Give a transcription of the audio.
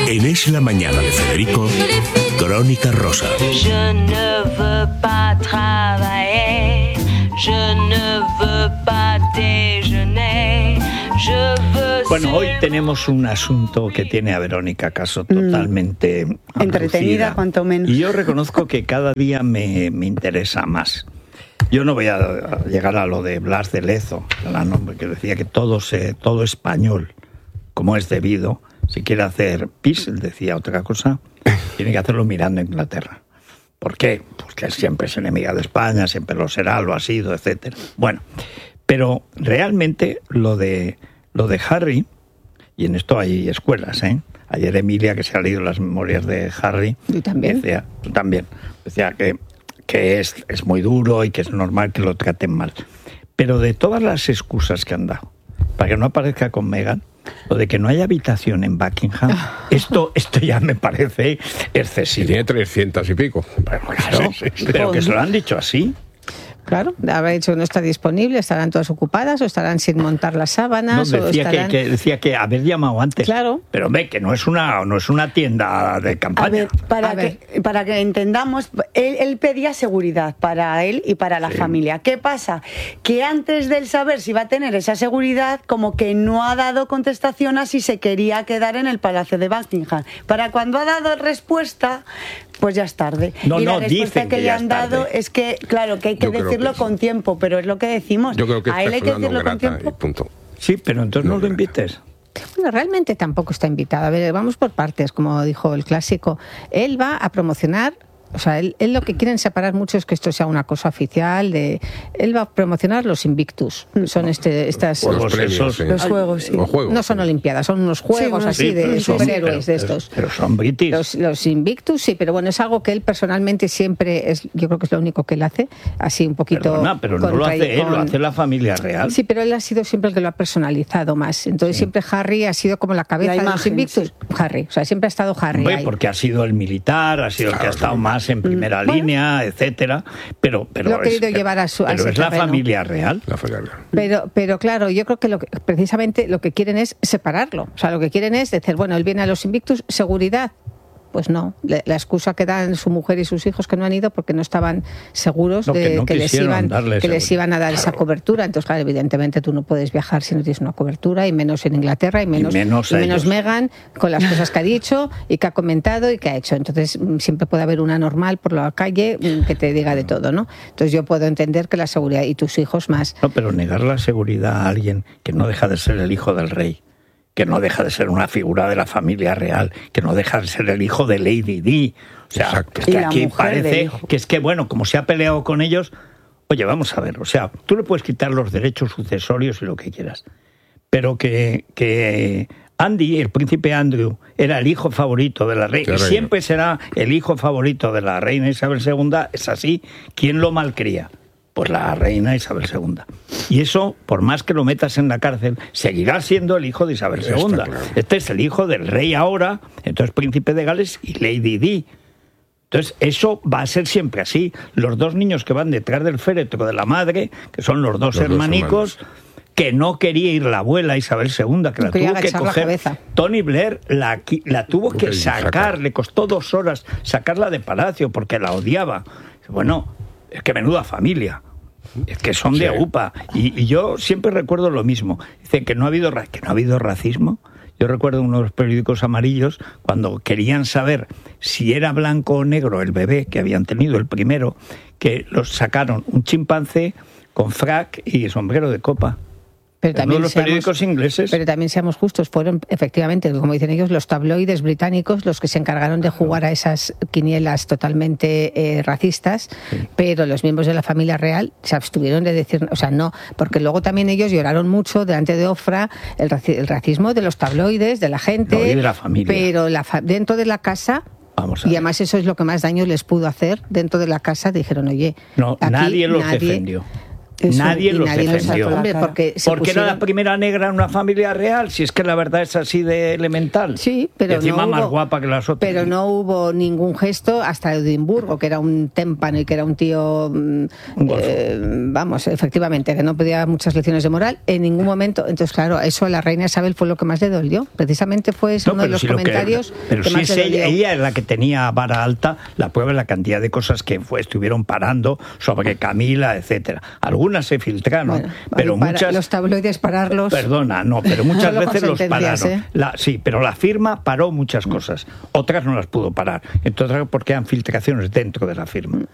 En Es la Mañana de Federico, Crónica Rosa. Je ne veux pas travailler, je ne veux pas déjeuner, je veux... Bueno, hoy tenemos un asunto que tiene a Verónica Caso totalmente entretenida, cuanto menos. Y yo reconozco que cada día me interesa más. Yo no voy a llegar a lo de Blas de Lezo, el nombre que decía que todo español, como es debido, si quiere hacer pis, él decía otra cosa, tiene que hacerlo mirando a Inglaterra. ¿Por qué? Porque él siempre es enemiga de España, siempre lo será, lo ha sido, etcétera. Bueno, pero realmente lo de Harry, y en esto hay escuelas, ¿eh? Ayer Emilia, que se ha leído las memorias de Harry, ¿Tú también? decía, tú también, decía que es muy duro y que es normal que lo traten mal. Pero de todas las excusas que han dado, para que no aparezca con Meghan, lo de que no hay habitación en Buckingham, esto ya me parece excesivo. Tiene 300 y pico. Bueno, claro, pero que se lo han dicho así. Claro, habrá dicho que no está disponible, estarán todas ocupadas o estarán sin montar las sábanas. No, decía, o estarán... decía que haber llamado antes. Claro. Pero ve que no es una tienda de campaña. A ver, para que entendamos, él pedía seguridad para él y para la familia. ¿Qué pasa? Que antes de él saber si va a tener esa seguridad, como que no ha dado contestación a si se quería quedar en el Palacio de Buckingham. Para cuando ha dado respuesta, pues ya es tarde. No, y la no, respuesta dicen que que le ya han es dado tarde. es que, claro, que hay que Yo creo decirlo que con tiempo, pero es lo que decimos. Yo creo que a él hay que persona decirlo no con grata tiempo. y punto. Sí, pero entonces no lo grata. invites. Bueno, realmente tampoco está invitado. A ver, vamos por partes, como dijo el clásico. Él va a promocionar... O sea, él lo que quieren separar mucho es que esto sea una cosa oficial. Él va a promocionar los Invictus. Son estas... O los premios, sí. Los juegos, sí. Los juegos, No son sí. olimpiadas, son unos juegos Sí, así sí, de sí, superhéroes de estos. Pero son british. Los Invictus, sí, pero bueno, es algo que él personalmente siempre es, yo creo que es lo único que él hace, así un poquito... Perdona, pero no lo hace él, lo hace la familia real. Sí, pero él ha sido siempre el que lo ha personalizado más. Entonces siempre Harry ha sido como la cabeza La de los imagen, Invictus. sí. Harry, o sea, siempre ha estado Harry Hombre, ahí. porque ha sido el militar, ha sido el que ha estado más en primera línea, etcétera. Pero Lo ha querido llevar a pero ese es la terreno. familia real. La familia. Pero claro, yo creo que precisamente lo que quieren es separarlo. O sea, lo que quieren es decir, bueno, él viene a los Invictus, seguridad. Pues no, la excusa que dan su mujer y sus hijos que no han ido porque no estaban seguros de que les iban a dar esa cobertura. Entonces, claro, evidentemente tú no puedes viajar si no tienes una cobertura, y menos en Inglaterra, y menos Meghan, con las cosas que ha dicho y que ha comentado y que ha hecho. Entonces, siempre puede haber una normal por la calle que te diga de todo, ¿no? Entonces, yo puedo entender que la seguridad, y tus hijos más. No, pero negar la seguridad a alguien que no deja de ser el hijo del rey, que no deja de ser una figura de la familia real, que no deja de ser el hijo de Lady Di. O sea, exacto. es que Y la aquí mujer parece del hijo. que es que, bueno, como se ha peleado con ellos, oye, vamos a ver, o sea, tú le puedes quitar los derechos sucesorios y lo que quieras, pero que Andy, el príncipe Andrew, era el hijo favorito de la reina, y siempre será el hijo favorito de la reina Isabel II, es así, ¿quién lo malcría? Pues la reina Isabel II. Y eso, por más que lo metas en la cárcel, seguirá siendo el hijo de Isabel II. Claro. Este es el hijo del rey ahora, entonces príncipe de Gales y Lady Di. Entonces, eso va a ser siempre así. Los dos niños que van detrás del féretro de la madre, que son los dos hermanicos, que no quería ir la abuela Isabel II, que la tuvo que coger. Tony Blair la tuvo que sacar, le costó 2 horas sacarla de palacio porque la odiaba. Bueno, es que menuda familia. Es que son de UPA. Y yo siempre recuerdo lo mismo. Dicen que no ha habido racismo. Yo recuerdo unos periódicos amarillos cuando querían saber si era blanco o negro el bebé que habían tenido, el primero, que los sacaron un chimpancé con frac y sombrero de copa. Pero también los periódicos ingleses. Pero también seamos justos, fueron efectivamente, como dicen ellos, los tabloides británicos los que se encargaron de jugar a esas quinielas totalmente racistas, pero los miembros de la familia real se abstuvieron de decir, o sea, no, porque luego también ellos lloraron mucho delante de Ofra el racismo de los tabloides, de la gente, no, y de la familia. Pero dentro de la casa... Y además eso es lo que más daño les pudo hacer dentro de la casa. Dijeron, oye, no, aquí nadie los defendió. Eso, nadie y los nadie los defendió. sacó, hombre, porque se Porque era la pusieron- primera negra en una familia real, si es que la verdad es así de elemental. Sí, pero y encima no más hubo, guapa que las otras. pero no hubo ningún gesto hasta Edimburgo, que era un témpano y que era un tío, vamos, efectivamente, que no pedía muchas lecciones de moral en ningún momento. Entonces, claro, eso a la reina Isabel fue lo que más le dolió. Precisamente fue ese uno de los comentarios pero que sí más es le dolió. ella es la que tenía vara alta, la prueba es la cantidad de cosas que estuvieron parando sobre Camila, etcétera. Algunas se filtraron, Bueno, pero y para muchas... los tabloides pararlos. Perdona, no, pero muchas Luego con veces los sentencias, pararon. Sí, pero la firma paró muchas cosas. Otras no las pudo parar. Entonces, porque eran filtraciones dentro de la firma.